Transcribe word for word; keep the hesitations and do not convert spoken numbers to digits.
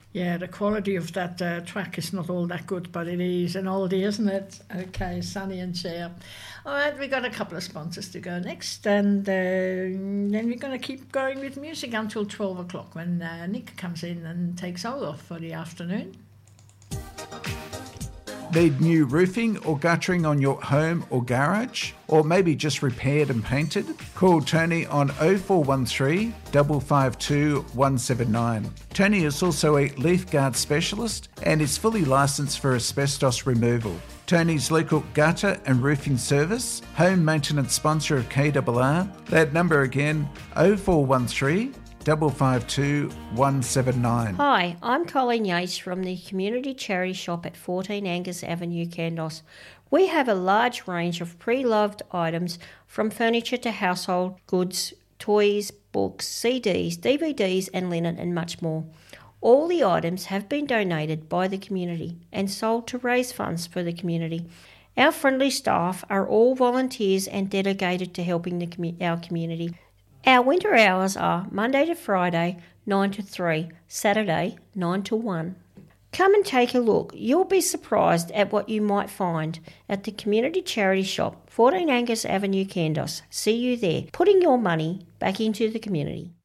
Yeah, the quality of that uh, track is not all that good, but it is an oldie, isn't it? Okay, Sonny and Cher. All right, we got a couple of sponsors to go next, and uh, then we're going to keep going with music until twelve o'clock when uh, Nick comes in and takes over for the afternoon. Need new roofing or guttering on your home or garage? Or maybe just repaired and painted? Call Tony on oh four one three, five five two, one seven nine. Tony is also a leaf guard specialist and is fully licensed for asbestos removal. Tony's local gutter and roofing service, home maintenance sponsor of K R R. That number again, oh four one three, five five two, one seven nine. Hi, I'm Colleen Yates from the Community Charity Shop at fourteen Angus Avenue, Kandos. We have a large range of pre-loved items from furniture to household goods, toys, books, C Ds, D V Ds and linen and much more. All the items have been donated by the community and sold to raise funds for the community. Our friendly staff are all volunteers and dedicated to helping the commu- our community. Our winter hours are Monday to Friday, nine to three, Saturday, nine to one. Come and take a look. You'll be surprised at what you might find at the Community Charity Shop, fourteen Angus Avenue, Kandos. See you there, putting your money back into the community.